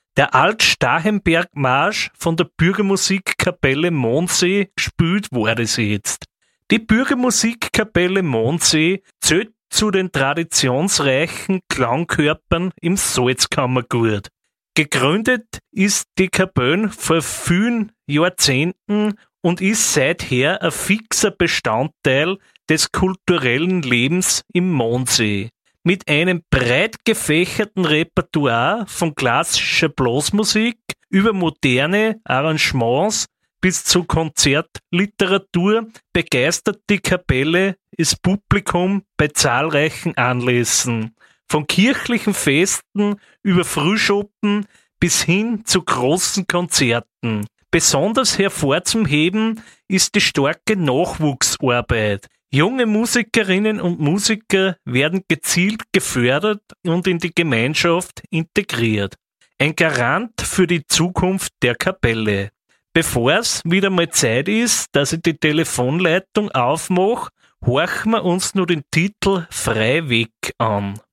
Der Alt-Stachenberg-Marsch von der Bürgermusikkapelle Mondsee gespielt wurde sie jetzt. Die Bürgermusikkapelle Mondsee zählt zu den traditionsreichen Klangkörpern im Salzkammergut. Gegründet ist die Kapelle vor vielen Jahrzehnten und ist seither ein fixer Bestandteil des kulturellen Lebens im Mondsee. Mit einem breit gefächerten Repertoire von klassischer Blasmusik über moderne Arrangements bis zu Konzertliteratur begeistert die Kapelle das Publikum bei zahlreichen Anlässen. Von kirchlichen Festen über Frühschoppen bis hin zu großen Konzerten. Besonders hervorzuheben ist die starke Nachwuchsarbeit. Junge Musikerinnen und Musiker werden gezielt gefördert und in die Gemeinschaft integriert. Ein Garant für die Zukunft der Kapelle. Bevor es wieder mal Zeit ist, dass ich die Telefonleitung aufmache, horchen wir uns nur den Titel Frei Weg an.